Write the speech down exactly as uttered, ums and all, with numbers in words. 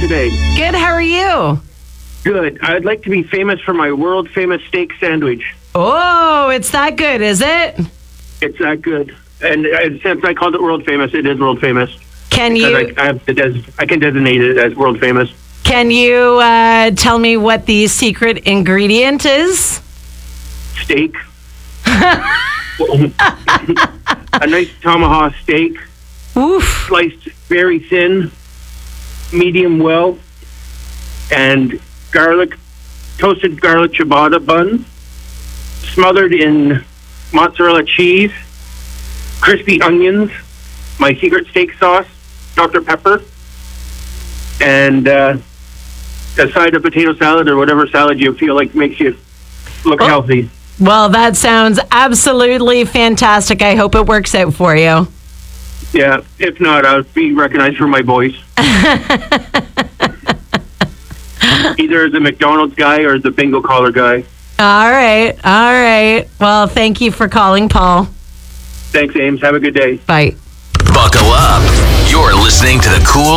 today? Good, how are you? Good. I'd like to be famous for my world famous steak sandwich. Oh, it's that good, is it? It's that good. And uh, since I called it world famous, it is world famous. Can Because you I, I, have to des- I can designate it as world famous. can you uh, tell me what the secret ingredient is? Steak. A nice tomahawk steak, Oof. sliced very thin, medium well, and garlic, toasted garlic ciabatta bun, smothered in mozzarella cheese, crispy onions, my secret steak sauce, Doctor Pepper, and uh, a side of potato salad or whatever salad you feel like makes you look Oh. healthy. Well, that sounds absolutely fantastic. I hope it works out for you. Yeah, if not, I'll be recognized for my voice. Either as a McDonald's guy or as a bingo caller guy. All right. All right. Well, thank you for calling, Paul. Thanks, Ames. Have a good day. Bye. Buckle up. You're listening to the Cool